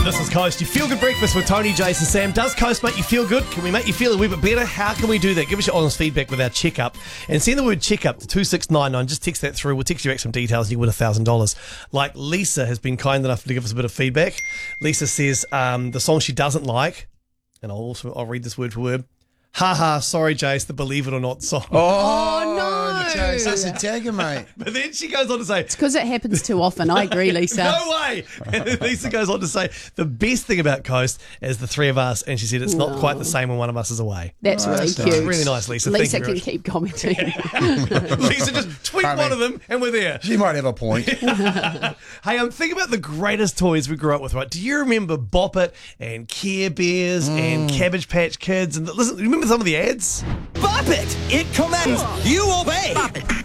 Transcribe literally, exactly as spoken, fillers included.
This is Coast. You feel good breakfast with Tony, Jason, Sam. Does Coast make you feel good? Can we make you feel a wee bit better? How can we do that? Give us your honest feedback with our checkup. And send the word checkup to two six nine nine. Just text that through. We'll text you back some details and you win one thousand dollars. Like Lisa has been kind enough to give us a bit of feedback. Lisa says um, the song she doesn't like, and I'll also I'll read this word for word. Ha ha, sorry, Jace, the Believe It or Not song. Oh, no. Jace, that's a dagger, mate. But then she goes on to say, It's because it happens too often. I agree, Lisa. no way. And then Lisa goes on to say, the best thing about Coast is the three of us. And she said it's not No. quite the same when one of us is away. That's Oh, really that's cute. nice. Really nice, Lisa. Lisa Thank you can very keep commenting. much. Lisa, just tweet I mean- one of them and we're there. She might have a point. Hey, um, think about the greatest toys we grew up with, right? Do you remember Bop It and Care Bears and Cabbage Patch Kids? And the, listen, remember some of the ads? Bop it! It commands, you obey! Bop it!